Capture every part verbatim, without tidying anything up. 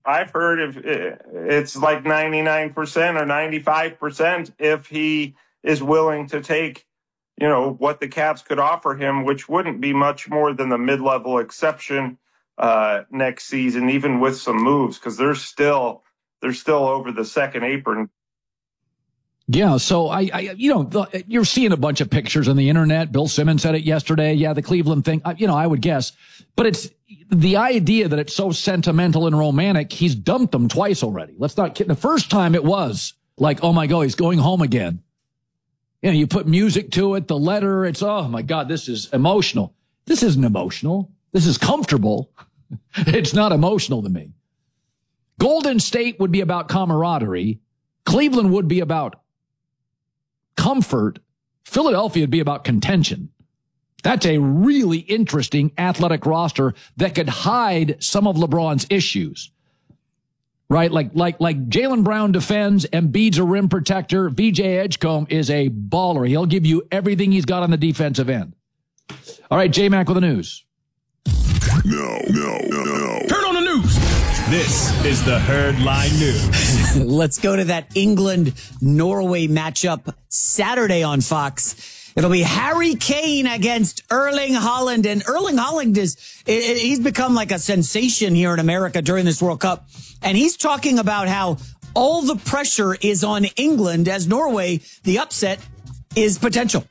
I've heard if it's like ninety-nine percent or ninety-five percent if he is willing to take, you know, what the Caps could offer him, which wouldn't be much more than the mid-level exception uh, next season, even with some moves, because they're still they're still over the second apron. Yeah, so I, I you know, the, you're seeing a bunch of pictures on the internet. Bill Simmons said it yesterday. Yeah, the Cleveland thing, you know, I would guess. But it's the idea that it's so sentimental and romantic. He's dumped them twice already. Let's not kid. The first time it was like, oh my God, he's going home again. You know, you put music to it, the letter. It's, oh my God, this is emotional. This isn't emotional. This is comfortable. It's not emotional to me. Golden State would be about camaraderie. Cleveland would be about comfort. Philadelphia would be about contention. That's a really interesting athletic roster that could hide some of LeBron's issues. Right? Like, like, like Jaylen Brown defends, Embiid's a rim protector. V J Edgecombe is a baller. He'll give you everything he's got on the defensive end. All right, J-Mac with the news. No, no, no, no. Turn on the news. This is the Herd Line News. Let's go to that England-Norway matchup Saturday on Fox. It'll be Harry Kane against Erling Haaland. And Erling Haaland is, he's become like a sensation here in America during this World Cup. And he's talking about how all the pressure is on England as Norway, the upset, is potential.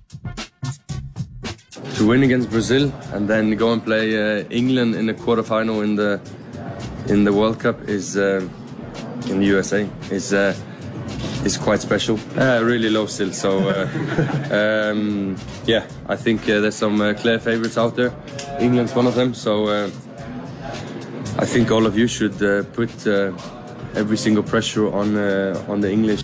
To win against Brazil and then go and play uh, England in the quarterfinal in the in the World Cup is uh, in the U S A is uh, is quite special. Uh, really low still, so uh, um, yeah, I think uh, there's some uh, clear favourites out there. England's one of them, so uh, I think all of you should uh, put uh, every single pressure on uh, on the English.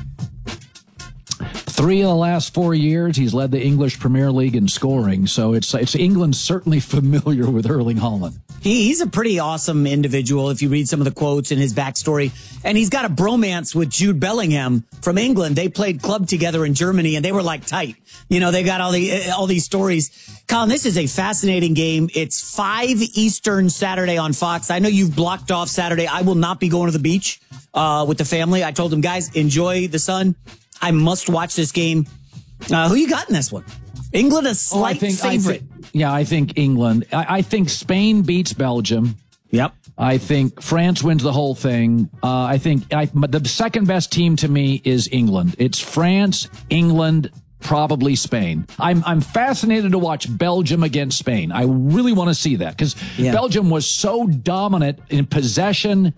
Three of the last four years, he's led the English Premier League in scoring. So it's it's England's certainly familiar with Erling Haaland. He, he's a pretty awesome individual if you read some of the quotes in his backstory. And he's got a bromance with Jude Bellingham from England. They played club together in Germany, and they were like tight. You know, they got all the all these stories. Colin, this is a fascinating game. It's five Eastern Saturday on Fox. I know you've blocked off Saturday. I will not be going to the beach uh, with the family. I told them, guys, enjoy the sun. I must watch this game. Uh, who you got in this one? England a slight oh, I think, favorite. I think, yeah, I think England. I, I think Spain beats Belgium. Yep. I think France wins the whole thing. Uh, I think I, the second best team to me is England. It's France, England, probably Spain. I'm I'm fascinated to watch Belgium against Spain. I really want to see that because yeah. Belgium was so dominant in possession.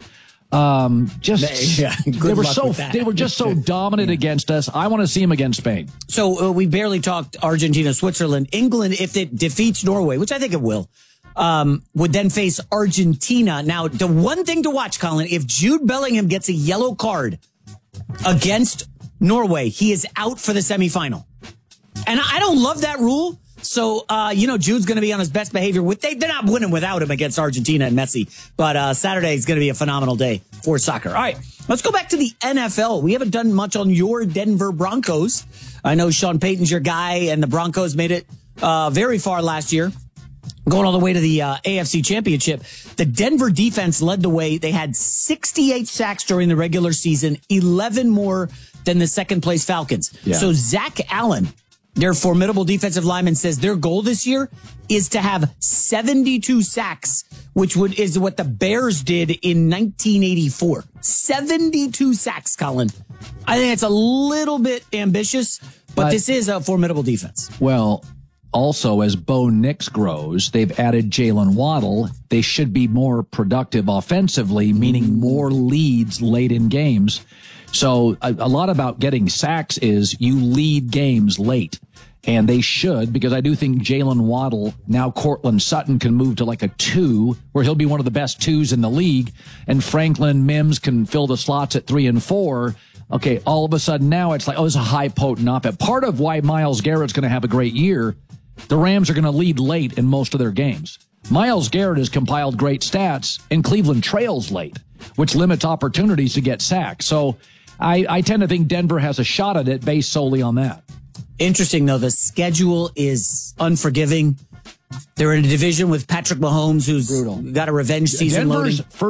Um, just yeah, they were so they were just so dominant yeah. against us. I want to see them against Spain. So uh, we barely talked Argentina, Switzerland, England. If it defeats Norway, which I think it will, um, would then face Argentina. Now, the one thing to watch, Colin, if Jude Bellingham gets a yellow card against Norway, he is out for the semifinal. And I don't love that rule. So, uh, you know, Jude's going to be on his best behavior. With they, they're not winning without him against Argentina and Messi. But uh, Saturday is going to be a phenomenal day for soccer. All right, let's go back to the N F L. We haven't done much on your Denver Broncos. I know Sean Payton's your guy, and the Broncos made it uh, very far last year, going all the way to the uh, A F C Championship. The Denver defense led the way. They had sixty-eight sacks during the regular season, eleven more than the second-place Falcons. Yeah. So Zach Allen, their formidable defensive lineman, says their goal this year is to have seventy-two sacks, which would is what the Bears did in nineteen eighty-four. seventy-two sacks, Colin. I think it's a little bit ambitious, but, but this is a formidable defense. Well, also, as Bo Nix grows, they've added Jalen Waddle. They should be more productive offensively, meaning more leads late in games. So a, a lot about getting sacks is you lead games late. And they should, because I do think Jalen Waddle, now Cortland Sutton can move to like a two, where he'll be one of the best twos in the league. And Franklin Mims can fill the slots at three and four. Okay, all of a sudden now it's like, oh, it's a high potent op. Part of why Myles Garrett's going to have a great year, the Rams are going to lead late in most of their games. Myles Garrett has compiled great stats, and Cleveland trails late, which limits opportunities to get sacked. So I, I tend to think Denver has a shot at it based solely on that. Interesting, though. The schedule is unforgiving. They're in a division with Patrick Mahomes, who's Brutal. got a revenge season Denver's loading.